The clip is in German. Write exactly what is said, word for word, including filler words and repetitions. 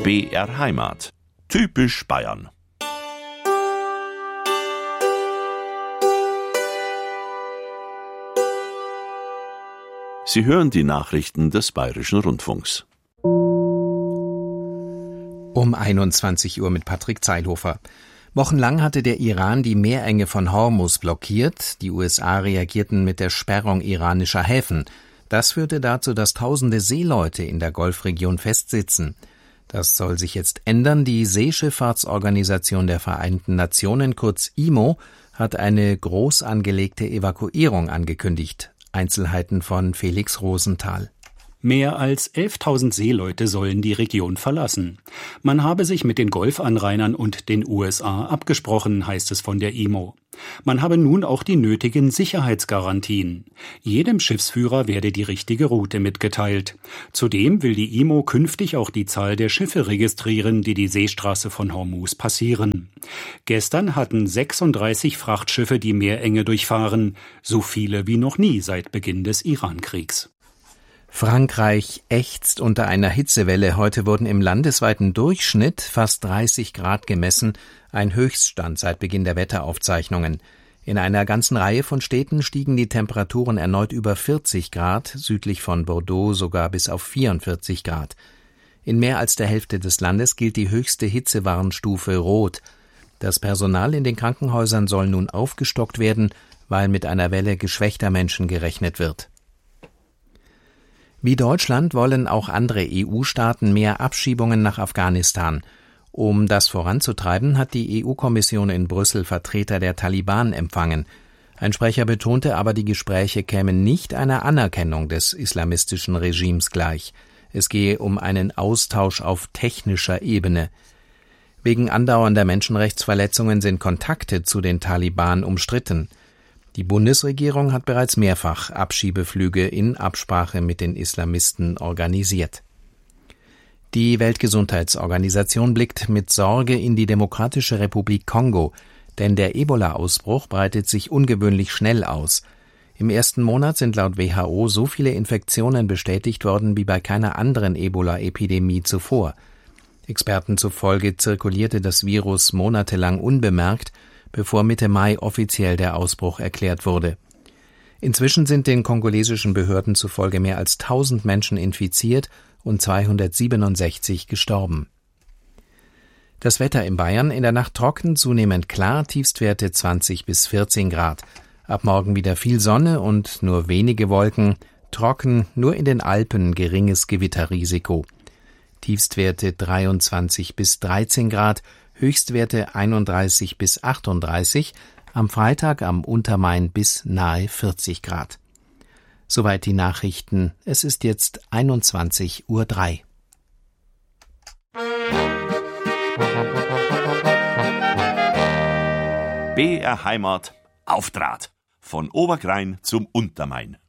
B R Heimat. Typisch Bayern. Sie hören die Nachrichten des Bayerischen Rundfunks. Um einundzwanzig Uhr mit Patrick Zeilhofer. Wochenlang hatte der Iran die Meerenge von Hormuz blockiert. Die U S A reagierten mit der Sperrung iranischer Häfen. Das führte dazu, dass tausende Seeleute in der Golfregion festsitzen. Das soll sich jetzt ändern. Die Seeschifffahrtsorganisation der Vereinten Nationen, kurz I M O, hat eine groß angelegte Evakuierung angekündigt. Einzelheiten von Felix Rosenthal. Mehr als elftausend Seeleute sollen die Region verlassen. Man habe sich mit den Golfanrainern und den U S A abgesprochen, heißt es von der I M O. Man habe nun auch die nötigen Sicherheitsgarantien. Jedem Schiffsführer werde die richtige Route mitgeteilt. Zudem will die I M O künftig auch die Zahl der Schiffe registrieren, die die Seestraße von Hormuz passieren. Gestern hatten sechsunddreißig Frachtschiffe die Meerenge durchfahren, so viele wie noch nie seit Beginn des Irankriegs. Frankreich ächzt unter einer Hitzewelle. Heute wurden im landesweiten Durchschnitt fast dreißig Grad gemessen, ein Höchststand seit Beginn der Wetteraufzeichnungen. In einer ganzen Reihe von Städten stiegen die Temperaturen erneut über vierzig Grad, südlich von Bordeaux sogar bis auf vierundvierzig Grad. In mehr als der Hälfte des Landes gilt die höchste Hitzewarnstufe Rot. Das Personal in den Krankenhäusern soll nun aufgestockt werden, weil mit einer Welle geschwächter Menschen gerechnet wird. Wie Deutschland wollen auch andere E U-Staaten mehr Abschiebungen nach Afghanistan. Um das voranzutreiben, hat die E U-Kommission in Brüssel Vertreter der Taliban empfangen. Ein Sprecher betonte aber, die Gespräche kämen nicht einer Anerkennung des islamistischen Regimes gleich. Es gehe um einen Austausch auf technischer Ebene. Wegen andauernder Menschenrechtsverletzungen sind Kontakte zu den Taliban umstritten. Die Bundesregierung hat bereits mehrfach Abschiebeflüge in Absprache mit den Islamisten organisiert. Die Weltgesundheitsorganisation blickt mit Sorge in die Demokratische Republik Kongo, denn der Ebola-Ausbruch breitet sich ungewöhnlich schnell aus. Im ersten Monat sind laut W H O so viele Infektionen bestätigt worden wie bei keiner anderen Ebola-Epidemie zuvor. Experten zufolge zirkulierte das Virus monatelang unbemerkt, bevor Mitte Mai offiziell der Ausbruch erklärt wurde. Inzwischen sind den kongolesischen Behörden zufolge mehr als tausend Menschen infiziert und zweihundertsiebenundsechzig gestorben. Das Wetter in Bayern: in der Nacht trocken, zunehmend klar, Tiefstwerte zwanzig bis vierzehn Grad. Ab morgen wieder viel Sonne und nur wenige Wolken, trocken, nur in den Alpen geringes Gewitterrisiko. Tiefstwerte dreiundzwanzig bis dreizehn Grad, Höchstwerte einunddreißig bis achtunddreißig, am Freitag am Untermain bis nahe vierzig Grad. Soweit die Nachrichten. Es ist jetzt einundzwanzig Uhr drei. B R Heimat auf Draht. Von Oberkrain zum Untermain.